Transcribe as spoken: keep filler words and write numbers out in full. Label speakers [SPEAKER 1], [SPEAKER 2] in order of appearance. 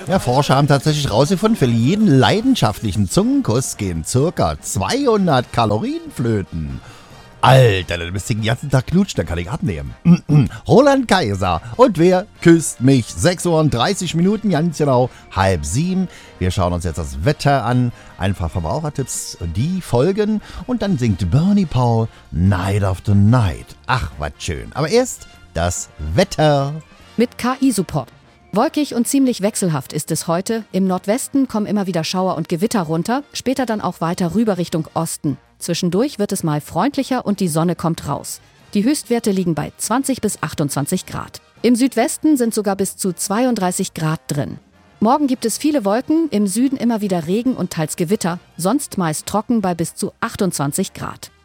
[SPEAKER 1] Ja, Forscher haben tatsächlich herausgefunden, für jeden leidenschaftlichen Zungenkuss gehen circa zweihundert Kalorien flöten. Alter, du bist den ganzen Tag knutschen, dann kann ich abnehmen. Roland Kaiser. Und wer küsst mich? sechs Uhr und dreißig Minuten, ganz genau, halb sieben. Wir schauen uns jetzt das Wetter an. Ein paar Verbrauchertipps, die folgen. Und dann singt Bernie Paul Night After Night. Ach, was schön. Aber erst das Wetter.
[SPEAKER 2] Mit K I-Support. Wolkig und ziemlich wechselhaft ist es heute. Im Nordwesten kommen immer wieder Schauer und Gewitter runter, später dann auch weiter rüber Richtung Osten. Zwischendurch wird es mal freundlicher und die Sonne kommt raus. Die Höchstwerte liegen bei zwanzig bis achtundzwanzig Grad. Im Südwesten sind sogar bis zu zweiunddreißig Grad drin. Morgen gibt es viele Wolken, im Süden immer wieder Regen und teils Gewitter, sonst meist trocken bei bis zu achtundzwanzig Grad.